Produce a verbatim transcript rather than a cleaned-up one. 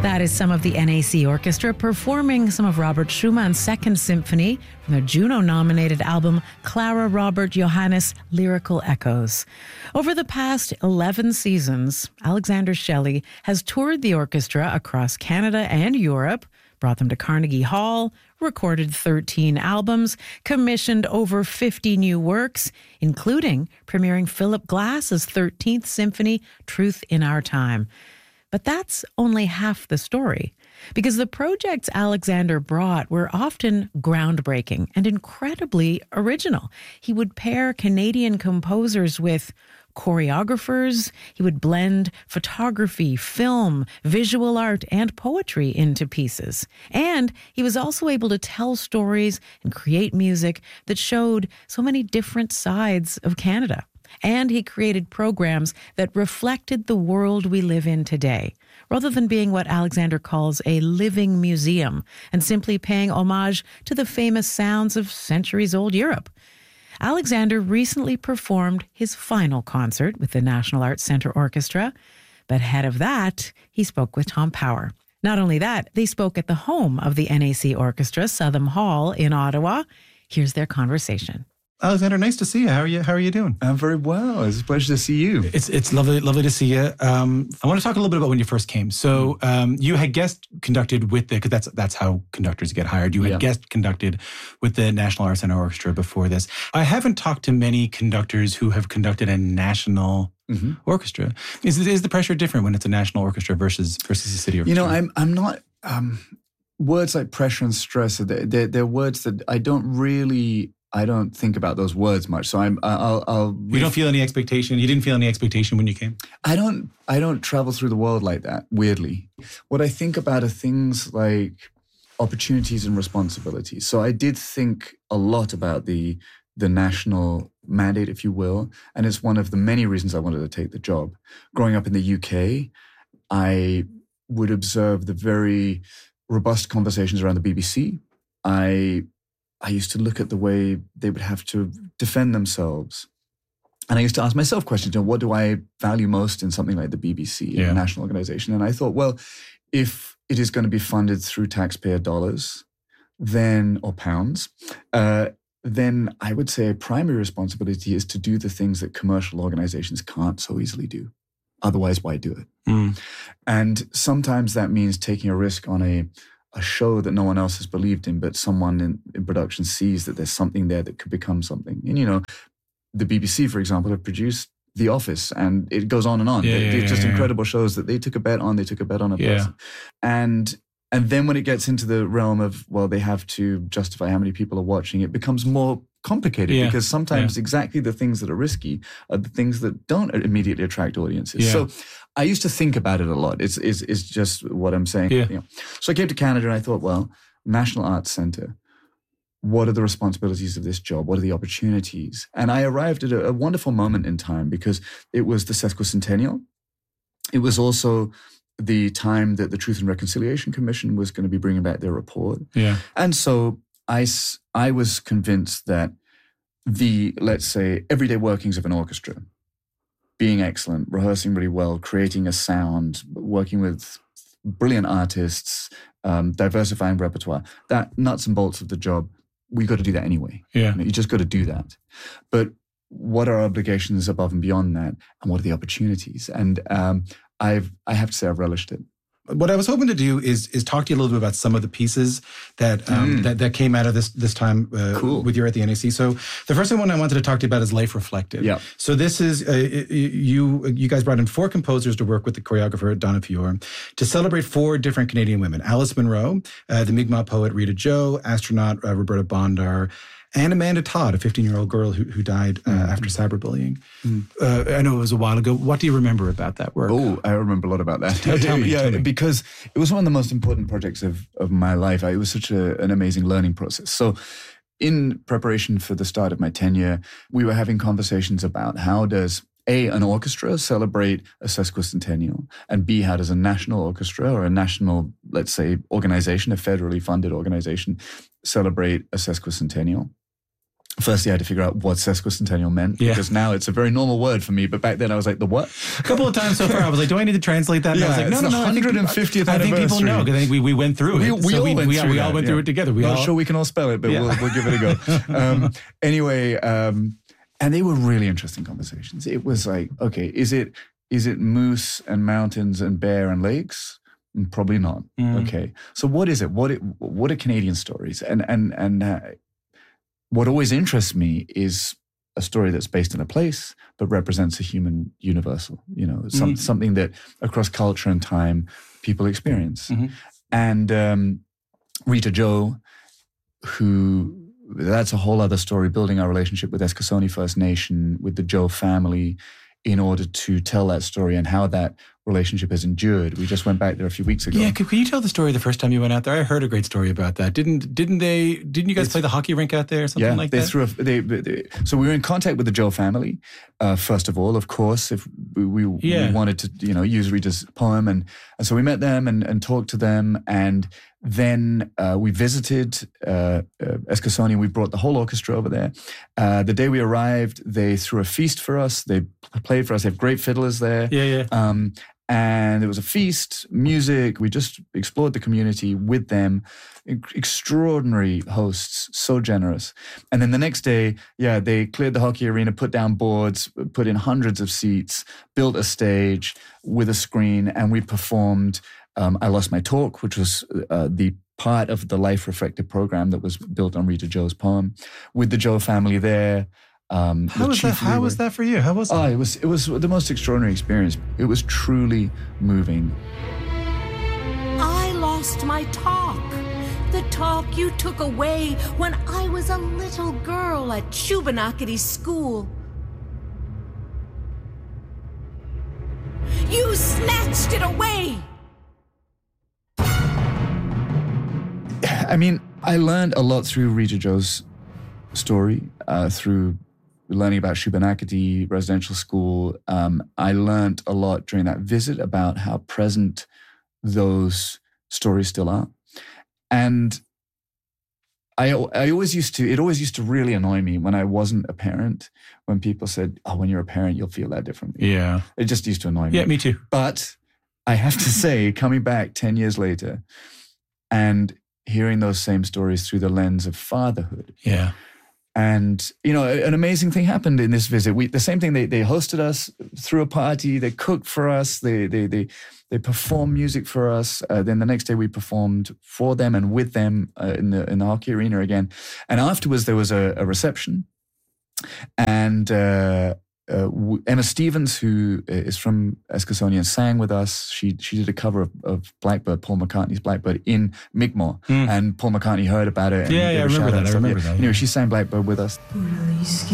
That is some of the N A C Orchestra performing some of Robert Schumann's Second Symphony from their Juno-nominated album Clara Robert Johannes Lyrical Echoes. Over the past eleven seasons, Alexander Shelley has toured the orchestra across Canada and Europe, brought them to Carnegie Hall, recorded thirteen albums, commissioned over fifty new works, including premiering Philip Glass's thirteenth Symphony, Truth in Our Time. But that's only half the story, because the projects Alexander brought were often groundbreaking and incredibly original. He would pair Canadian composers with choreographers. He would blend photography, film, visual art, and poetry into pieces. And he was also able to tell stories and create music that showed so many different sides of Canada. And he created programs that reflected the world we live in today, rather than being what Alexander calls a living museum and simply paying homage to the famous sounds of centuries-old Europe. Alexander recently performed his final concert with the National Arts Centre Orchestra, but ahead of that, he spoke with Tom Power. Not only that, they spoke at the home of the N A C Orchestra, Southam Hall in Ottawa. Here's their conversation. Alexander, nice to see you. How are you? How are you doing? I'm very well. It's a pleasure to see you. It's it's lovely lovely to see you. Um, I want to talk a little bit about when you first came. So um, you had guest conducted with the, because that's that's how conductors get hired. You had yeah. guest conducted with the National Arts Centre Orchestra before this. I haven't talked to many conductors who have conducted a national mm-hmm. orchestra. Is is the pressure different when it's a national orchestra versus versus a city orchestra? You know, I'm I'm not. Um, words like pressure and stress, they're, they're, they're words that I don't really. I don't think about those words much, so I'm. I'll. I'll you don't feel any expectation. You didn't feel any expectation when you came. I don't. I don't travel through the world like that. Weirdly, what I think about are things like opportunities and responsibilities. So I did think a lot about the the national mandate, if you will, and it's one of the many reasons I wanted to take the job. Growing up in the U K, I would observe the very robust conversations around the B B C. I. I used to look at the way they would have to defend themselves. And I used to ask myself questions, you know, what do I value most in something like the B B C, yeah. a national organization? And I thought, well, if it is going to be funded through taxpayer dollars, then, or pounds, uh, then I would say a primary responsibility is to do the things that commercial organizations can't so easily do. Otherwise, why do it? Mm. And sometimes that means taking a risk on a a show that no one else has believed in, but someone in, in production sees that there's something there that could become something. And, you know, the B B C, for example, have produced The Office, and it goes on and on. Yeah, they, yeah, they're yeah, just yeah. incredible shows that they took a bet on. They took a bet on a yeah. person. And and then when it gets into the realm of, well, they have to justify how many people are watching, it becomes more complicated yeah. because sometimes yeah. exactly the things that are risky are the things that don't immediately attract audiences. Yeah. So I used to think about it a lot. It's, it's, it's just what I'm saying. Yeah. You know. So I came to Canada and I thought, well, National Arts Centre, what are the responsibilities of this job? What are the opportunities? And I arrived at a, a wonderful moment in time because it was the sesquicentennial. It was also the time that the Truth and Reconciliation Commission was going to be bringing back their report. Yeah. And so I, I was convinced that the, let's say, everyday workings of an orchestra, being excellent, rehearsing really well, creating a sound, working with brilliant artists, um, diversifying repertoire, that nuts and bolts of the job, we got to do that anyway. Yeah. You know, you just got to do that. But what are our obligations above and beyond that? And what are the opportunities? And um, I've, I have to say I've relished it. What I was hoping to do is is talk to you a little bit about some of the pieces that um, mm. that, that came out of this this time uh, cool. with you at the N A C. So the first one I wanted to talk to you about is Life Reflected. Yeah. So this is uh, you you guys brought in four composers to work with the choreographer Donna Fior to celebrate four different Canadian women: Alice Munro, uh, the Mi'kmaq poet Rita Joe, astronaut uh, Roberta Bondar, and Amanda Todd, a fifteen-year-old girl who who died uh, mm-hmm. after cyberbullying. Mm. Uh, I know it was a while ago. What do you remember about that work? Oh, I remember a lot about that. Tell, tell me. yeah, tell me. Because it was one of the most important projects of, of my life. I, it was such a, an amazing learning process. So in preparation for the start of my tenure, we were having conversations about how does A, an orchestra celebrate a sesquicentennial, and B, how does a national orchestra or a national, let's say, organization, a federally funded organization, celebrate a sesquicentennial? Firstly, I had to figure out what sesquicentennial meant, yeah. because now it's a very normal word for me. But back then I was like, the what? A couple of times so far, I was like, do I need to translate that? And yeah, I was like, no, it's no, the no. one hundred fiftieth I think, I think people know, because I think we, we went through we, it. We so all we, went we, through we that, all went yeah. through it together. We Not all, sure we can all spell it, but yeah. we'll, we'll give it a go. Um, anyway, um, and they were really interesting conversations. It was like, okay, is it is it moose and mountains and bear and lakes? Probably not. Mm. Okay, so what is it? What it, what are Canadian stories? And and and uh, what always interests me is a story that's based in a place but represents a human universal. You know, some, mm. something that across culture and time people experience. Mm-hmm. And um, Rita Jo, who that's a whole other story. Building our relationship with Eskasoni First Nation, with the Jo family, in order to tell that story and how that relationship has endured. We just went back there a few weeks ago. Yeah, can, can you tell the story the first time you went out there? I heard a great story about that. Didn't didn't they? Didn't you guys it's, play the hockey rink out there or something yeah, like they that? Threw a, they, they, so we were in contact with the Jo family, uh, first of all, of course, if we, we, yeah. we wanted to, you know, use Rita's poem. And, and so we met them and, and talked to them. And then uh, we visited uh, uh, Eskasoni. We brought the whole orchestra over there. Uh, the day we arrived, they threw a feast for us. They played for us. They have great fiddlers there. Yeah, yeah. Um, and it was a feast, music. We just explored the community with them. Extraordinary hosts, so generous. And then the next day, yeah, they cleared the hockey arena, put down boards, put in hundreds of seats, built a stage with a screen, and we performed um, I Lost My Talk, which was uh, the part of the Life Reflective program that was built on Rita Jo's poem, with the Jo family there. Um, how was that? How was that for you? How was? Oh, it was it was the most extraordinary experience. It was truly moving. I lost my talk, the talk you took away when I was a little girl at Shubenacadie School. You snatched it away. I mean, I learned a lot through Rita Jo's story, uh, through learning about Shubenacadie Residential School. Um, I learned a lot during that visit about how present those stories still are. And I, I always used to, it always used to really annoy me when I wasn't a parent, when people said, oh, when you're a parent, you'll feel that differently. Yeah. It just used to annoy me. Yeah, me too. But I have to say, coming back ten years later and hearing those same stories through the lens of fatherhood. Yeah. And, you know, an amazing thing happened in this visit. We, the same thing, they they hosted us through a party, they cooked for us, they they they, they performed music for us. Uh, then the next day we performed for them and with them uh, in the in the hockey arena again. And afterwards there was a, a reception. And uh, uh, Emma Stevens, who is from Eskasoni and sang with us, she she did a cover of, of Blackbird, Paul McCartney's Blackbird, in Mi'kmaq. Mm. And Paul McCartney heard about it. And yeah, yeah, I remember that. I remember that. Anyway, she sang Blackbird with us.